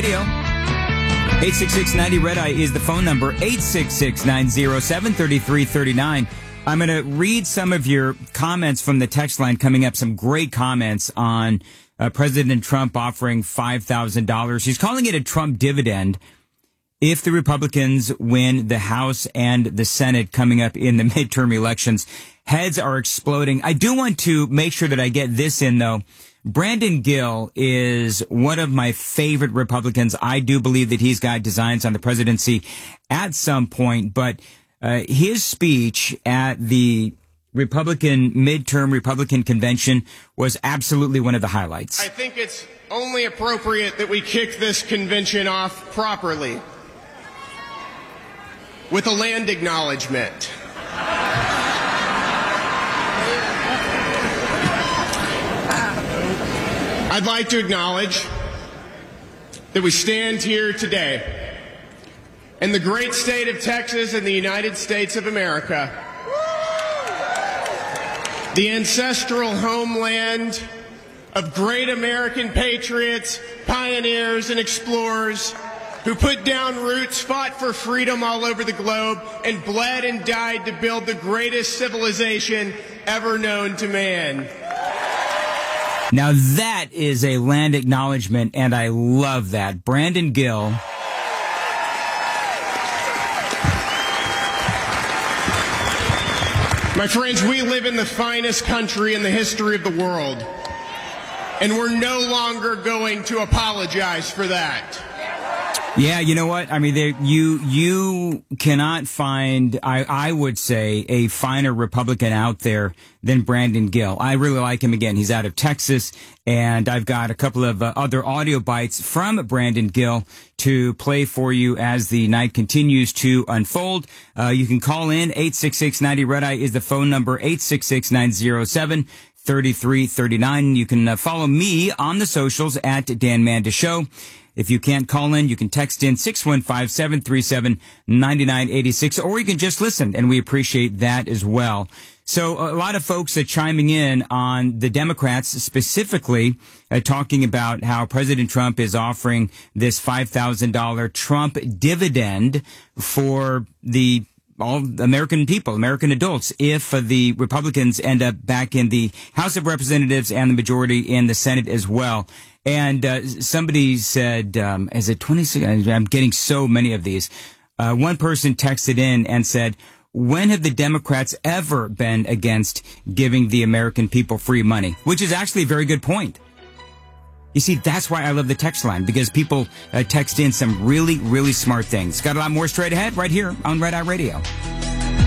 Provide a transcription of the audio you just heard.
Radio. 866-90 Red Eye is the phone number. 866-907-3339. I'm going to read some of your comments from the text line coming up. Some great comments on President Trump offering $5,000. He's calling it a Trump dividend if the Republicans win the House and the Senate coming up in the midterm elections. Heads are exploding. I do want to make sure that I get this in, though. Brandon Gill is one of my favorite Republicans. I do believe that he's got designs on the presidency at some point, but his speech at the midterm Republican convention was absolutely one of the highlights. I think it's only appropriate that we kick this convention off properly with a land acknowledgement. I'd like to acknowledge that we stand here today in the great state of Texas in the United States of America, the ancestral homeland of great American patriots, pioneers, and explorers who put down roots, fought for freedom all over the globe, and bled and died to build the greatest civilization ever known to man. Now that is a land acknowledgement, and I love that. Brandon Gill. My friends, we live in the finest country in the history of the world, and we're no longer going to apologize for that. Yeah, you know what? I mean, you cannot find, I would say, a finer Republican out there than Brandon Gill. I really like him. Again, he's out of Texas, and I've got a couple of other audio bites from Brandon Gill to play for you as the night continues to unfold. You can call in. 866-90 Red Eye is the phone number. 866-907-3339. You can follow me on the socials at Dan Manda Show. If you can't call in, you can text in 615-737-9986, or you can just listen, and we appreciate that as well. So a lot of folks are chiming in on the Democrats, specifically talking about how President Trump is offering this $5,000 Trump dividend for all American people, American adults, if the Republicans end up back in the House of Representatives and the majority in the Senate as well. And somebody said, is it 26? I'm getting so many of these. One person texted in and said, when have the Democrats ever been against giving the American people free money? Which is actually a very good point. You see, that's why I love the text line, because people text in some really, really smart things. Got a lot more straight ahead right here on Red Eye Radio.